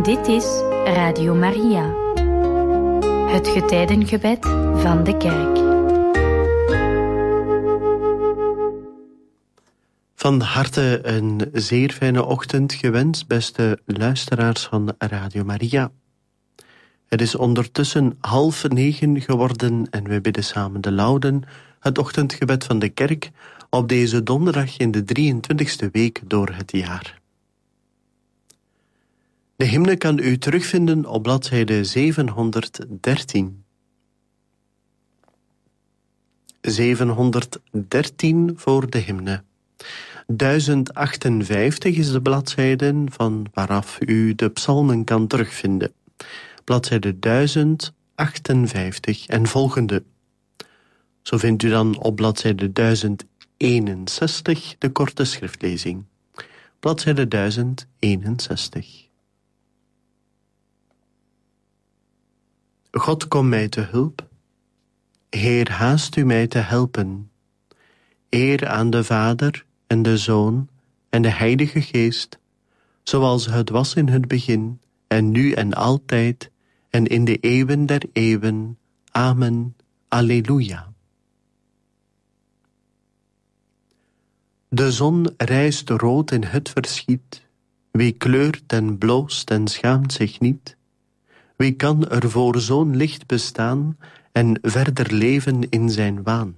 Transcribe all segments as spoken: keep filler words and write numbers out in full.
Dit is Radio Maria, het getijdengebed van de kerk. Van harte een zeer fijne ochtend gewenst, beste luisteraars van Radio Maria. Het is ondertussen half negen geworden en we bidden samen de Lauden, het ochtendgebed van de kerk, op deze donderdag in de drieëntwintigste week door het jaar. De hymne kan u terugvinden op bladzijde zevenhonderddertien. zevenhonderddertien voor de hymne. duizend achtenvijftig is de bladzijde van waaraf u de psalmen kan terugvinden. Bladzijde duizend achtenvijftig en volgende. Zo vindt u dan op bladzijde duizend eenenzestig de korte schriftlezing. Bladzijde duizend eenenzestig. God, kom mij te hulp. Heer, haast u mij te helpen. Eer aan de Vader en de Zoon en de Heilige Geest, zoals het was in het begin, en nu en altijd, en in de eeuwen der eeuwen. Amen. Alleluia. De zon rijst rood in het verschiet. Wie kleurt en bloost en schaamt zich niet? Wie kan er voor zo'n licht bestaan en verder leven in zijn waan?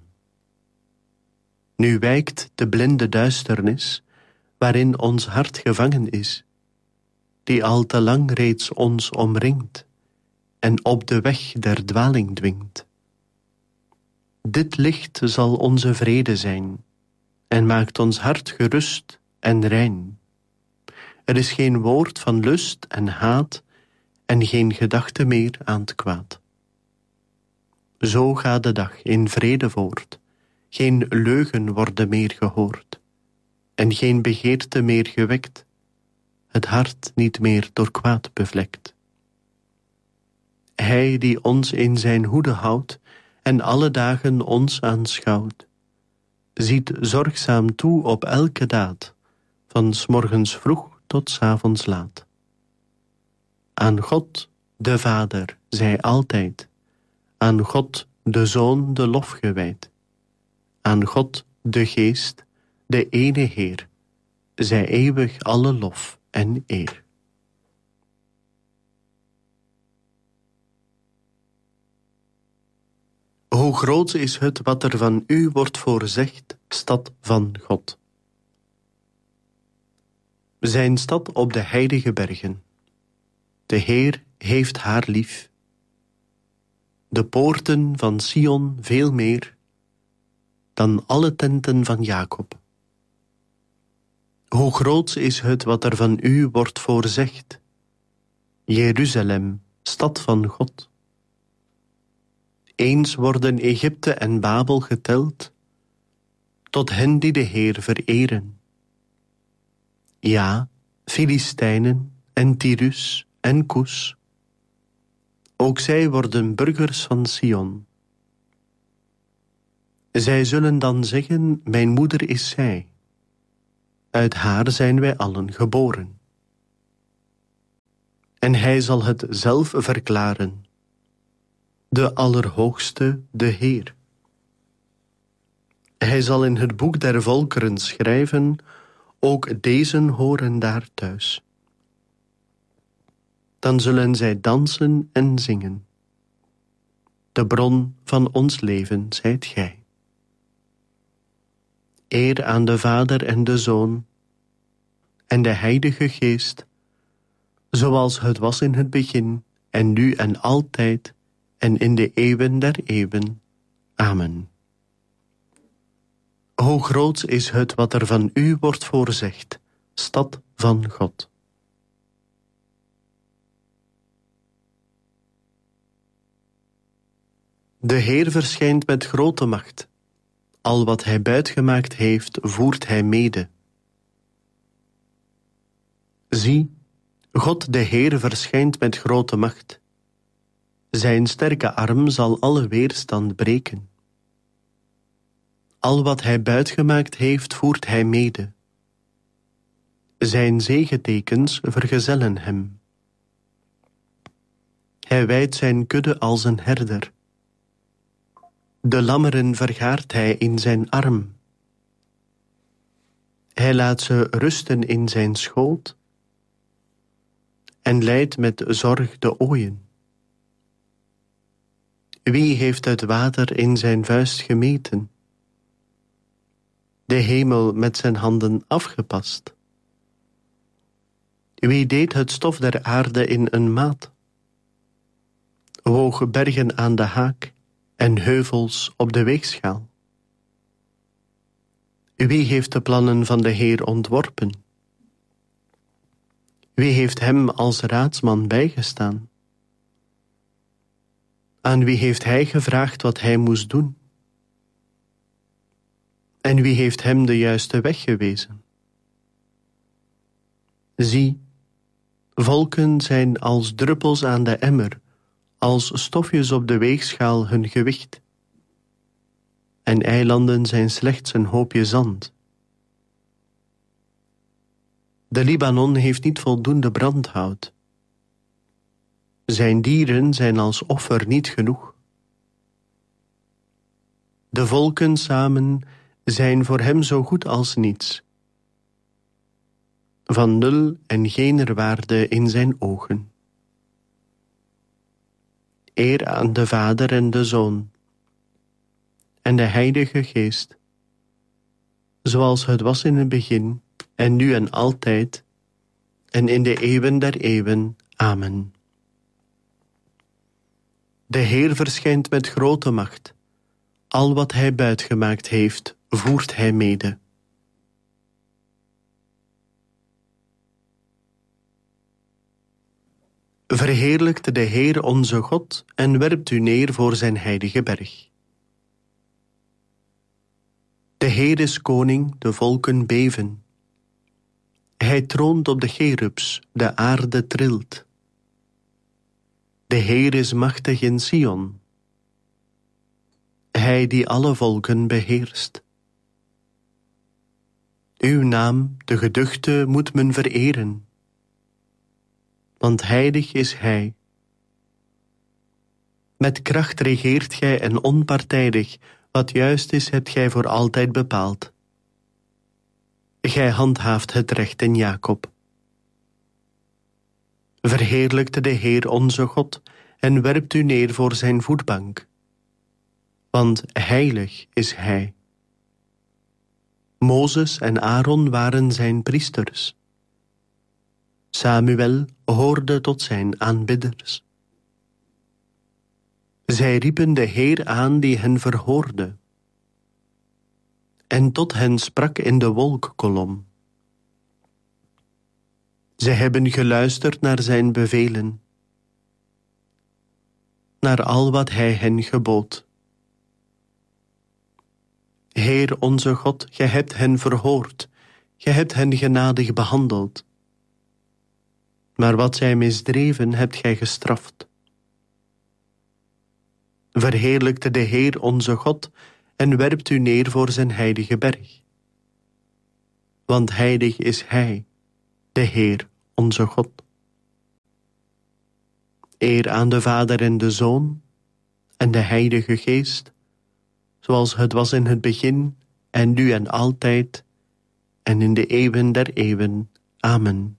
Nu wijkt de blinde duisternis, waarin ons hart gevangen is, die al te lang reeds ons omringt en op de weg der dwaling dwingt. Dit licht zal onze vrede zijn en maakt ons hart gerust en rein. Er is geen woord van lust en haat en geen gedachte meer aan het kwaad. Zo gaat de dag in vrede voort, geen leugen worden meer gehoord, en geen begeerte meer gewekt, het hart niet meer door kwaad bevlekt. Hij die ons in zijn hoede houdt en alle dagen ons aanschouwt, ziet zorgzaam toe op elke daad, van 's morgens vroeg tot 's avonds laat. Aan God, de Vader, zij altijd, aan God, de Zoon, de lof gewijd, aan God, de Geest, de ene Heer, zij eeuwig alle lof en eer. Hoe groot is het wat er van u wordt voorzegd, stad van God. Zijn stad op de heilige bergen. De Heer heeft haar lief. De poorten van Sion veel meer dan alle tenten van Jacob. Hoe groot is het wat er van u wordt voorzegd, Jeruzalem, stad van God. Eens worden Egypte en Babel geteld, tot hen die de Heer vereren. Ja, Filistijnen en Tyrus en Kus. Ook zij worden burgers van Sion. Zij zullen dan zeggen, mijn moeder is zij. Uit haar zijn wij allen geboren. En hij zal het zelf verklaren. De Allerhoogste, de Heer. Hij zal in het boek der volkeren schrijven, ook deze horen daar thuis. Dan zullen zij dansen en zingen. De bron van ons leven zijt gij. Eer aan de Vader en de Zoon en de Heilige Geest, zoals het was in het begin en nu en altijd en in de eeuwen der eeuwen. Amen. Hoe groot is het wat er van u wordt voorzegd, stad van God. De Heer verschijnt met grote macht. Al wat hij buitgemaakt heeft, voert hij mede. Zie, God de Heer verschijnt met grote macht. Zijn sterke arm zal alle weerstand breken. Al wat hij buitgemaakt heeft, voert hij mede. Zijn zegetekens vergezellen hem. Hij wijdt zijn kudde als een herder. De lammeren vergaart hij in zijn arm. Hij laat ze rusten in zijn schoot en leidt met zorg de ooien. Wie heeft het water in zijn vuist gemeten? De hemel met zijn handen afgepast? Wie deed het stof der aarde in een maat? Woog bergen aan de haak en heuvels op de weegschaal? Wie heeft de plannen van de Heer ontworpen? Wie heeft hem als raadsman bijgestaan? Aan wie heeft hij gevraagd wat hij moest doen? En wie heeft hem de juiste weg gewezen? Zie, volken zijn als druppels aan de emmer, als stofjes op de weegschaal hun gewicht. En eilanden zijn slechts een hoopje zand. De Libanon heeft niet voldoende brandhout. Zijn dieren zijn als offer niet genoeg. De volken samen zijn voor hem zo goed als niets. Van nul en geen waarde in zijn ogen. Eer aan de Vader en de Zoon en de Heilige Geest, zoals het was in het begin, en nu en altijd, en in de eeuwen der eeuwen. Amen. De Heer verschijnt met grote macht. Al wat hij buitgemaakt heeft, voert hij mede. Verheerlijkt de Heer onze God en werpt u neer voor zijn heilige berg. De Heer is koning, de volken beven. Hij troont op de cherubs, de aarde trilt. De Heer is machtig in Sion. Hij die alle volken beheerst. Uw naam, de geduchte, moet men vereren. Want heilig is Hij. Met kracht regeert Gij en onpartijdig, wat juist is, hebt Gij voor altijd bepaald. Gij handhaaft het recht in Jacob. Verheerlijkt de Heer onze God en werpt u neer voor zijn voetbank. Want heilig is Hij. Mozes en Aaron waren zijn priesters. Samuel hoorde tot zijn aanbidders. Zij riepen de Heer aan die hen verhoorde. En tot hen sprak in de wolkkolom. Zij hebben geluisterd naar zijn bevelen, naar al wat hij hen gebood. Heer onze God, gij hebt hen verhoord, gij hebt hen genadig behandeld. Maar wat zij misdreven, hebt gij gestraft. Verheerlijkte de Heer onze God en werpt u neer voor zijn heilige berg. Want heilig is Hij, de Heer onze God. Eer aan de Vader en de Zoon en de Heilige Geest, zoals het was in het begin en nu en altijd en in de eeuwen der eeuwen. Amen.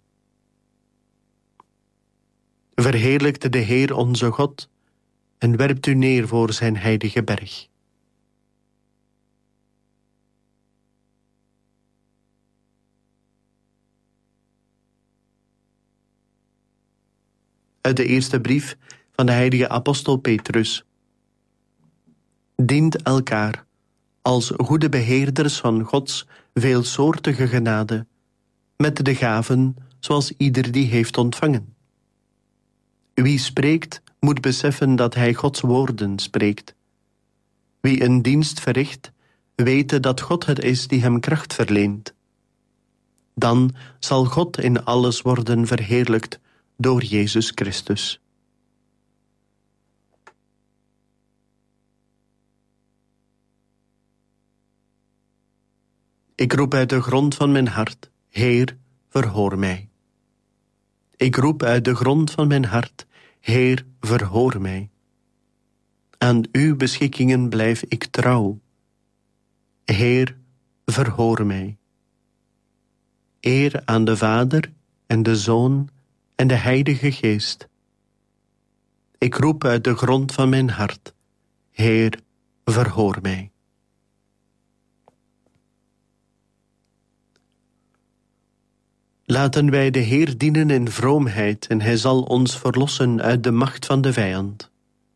Verheerlijkte de Heer onze God en werpt u neer voor zijn heilige berg. Uit de eerste brief van de heilige apostel Petrus. Dient elkaar als goede beheerders van Gods veelsoortige genade, met de gaven zoals ieder die heeft ontvangen. Wie spreekt, moet beseffen dat hij Gods woorden spreekt. Wie een dienst verricht, weet dat God het is die hem kracht verleent. Dan zal God in alles worden verheerlijkt door Jezus Christus. Ik roep uit de grond van mijn hart, Heer, verhoor mij. Ik roep uit de grond van mijn hart, Heer, verhoor mij. Aan uw beschikkingen blijf ik trouw. Heer, verhoor mij. Eer aan de Vader en de Zoon en de Heilige Geest. Ik roep uit de grond van mijn hart. Heer, verhoor mij. Laten wij de Heer dienen in vroomheid en hij zal ons verlossen uit de macht van de vijand.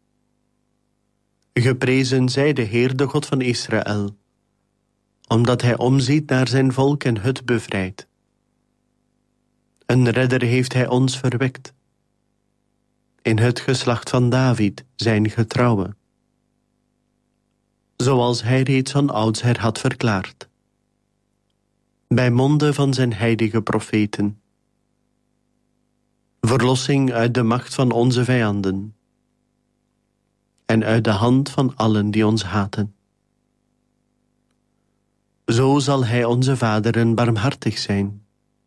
Geprezen zij de Heer, de God van Israël, omdat hij omziet naar zijn volk en het bevrijdt. Een redder heeft hij ons verwekt, in het geslacht van David, zijn getrouwe, zoals hij reeds van oudsher had verklaard, bij monden van zijn heilige profeten. Verlossing uit de macht van onze vijanden en uit de hand van allen die ons haten. Zo zal hij onze vaderen barmhartig zijn,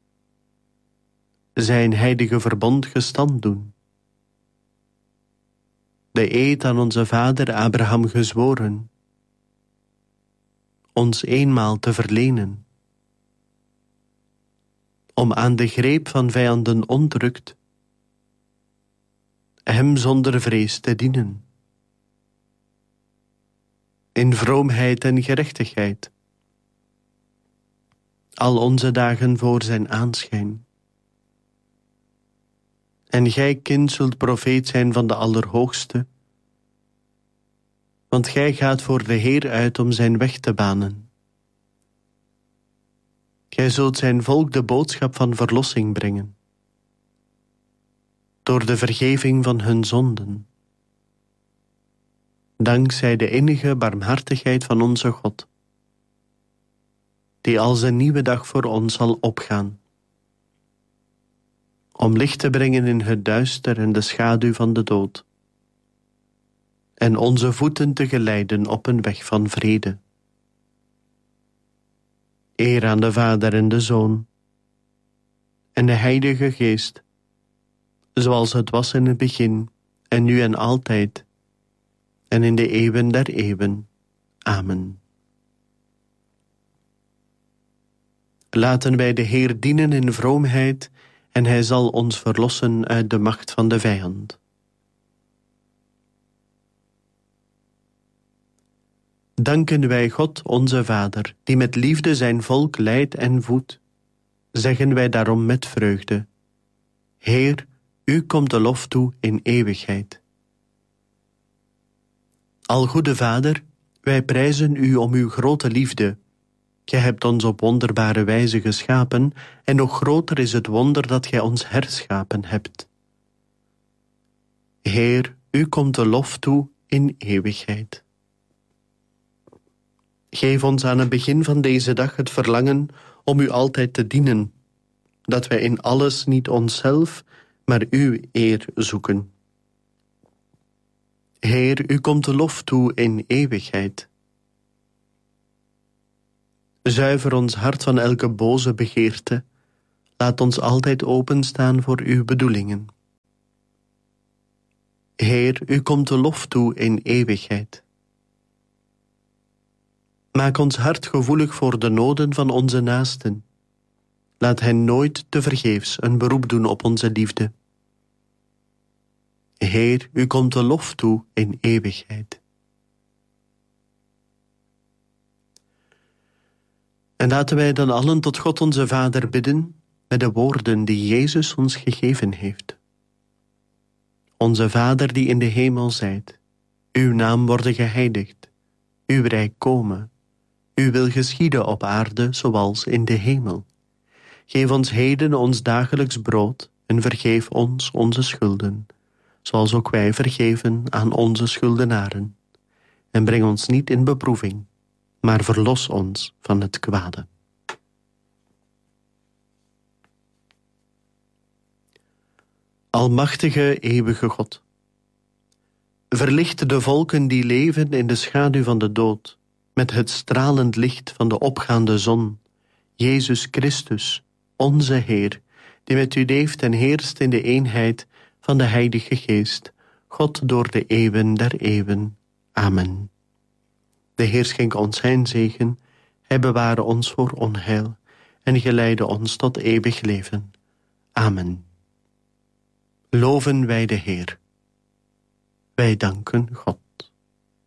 zijn heilige verbond gestand doen, de eed aan onze vader Abraham gezworen, ons eenmaal te verlenen, om aan de greep van vijanden ontrukt, hem zonder vrees te dienen, in vroomheid en gerechtigheid, al onze dagen voor zijn aanschijn. En gij, kind, zult profeet zijn van de Allerhoogste, want gij gaat voor de Heer uit om zijn weg te banen. Gij zult zijn volk de boodschap van verlossing brengen, door de vergeving van hun zonden, dankzij de innige barmhartigheid van onze God, die als een nieuwe dag voor ons zal opgaan, om licht te brengen in het duister en de schaduw van de dood, en onze voeten te geleiden op een weg van vrede. Eer aan de Vader en de Zoon en de Heilige Geest, zoals het was in het begin, en nu en altijd, en in de eeuwen der eeuwen. Amen. Laten wij de Heer dienen in vroomheid, en hij zal ons verlossen uit de macht van de vijand. Danken wij God, onze Vader, die met liefde zijn volk leidt en voedt. Zeggen wij daarom met vreugde: Heer, u komt de lof toe in eeuwigheid. Algoede Vader, wij prijzen u om uw grote liefde. Gij hebt ons op wonderbare wijze geschapen, en nog groter is het wonder dat gij ons herschapen hebt. Heer, u komt de lof toe in eeuwigheid. Geef ons aan het begin van deze dag het verlangen om u altijd te dienen, dat wij in alles niet onszelf, maar uw eer zoeken. Heer, u komt de lof toe in eeuwigheid. Zuiver ons hart van elke boze begeerte. Laat ons altijd openstaan voor uw bedoelingen. Heer, u komt de lof toe in eeuwigheid. Maak ons hart gevoelig voor de noden van onze naasten. Laat hen nooit tevergeefs een beroep doen op onze liefde. Heer, u komt de lof toe in eeuwigheid. En laten wij dan allen tot God onze Vader bidden met de woorden die Jezus ons gegeven heeft. Onze Vader die in de hemel zijt, uw naam worden geheiligd, uw rijk komen, uw wil geschieden op aarde zoals in de hemel. Geef ons heden ons dagelijks brood en vergeef ons onze schulden, zoals ook wij vergeven aan onze schuldenaren. En breng ons niet in beproeving, maar verlos ons van het kwade. Almachtige, eeuwige God, verlicht de volken die leven in de schaduw van de dood, met het stralend licht van de opgaande zon, Jezus Christus, onze Heer, die met u leeft en heerst in de eenheid van de Heilige Geest, God door de eeuwen der eeuwen. Amen. De Heer schenke ons zijn zegen, Hij beware ons voor onheil en geleide ons tot eeuwig leven. Amen. Loven wij de Heer. Wij danken God.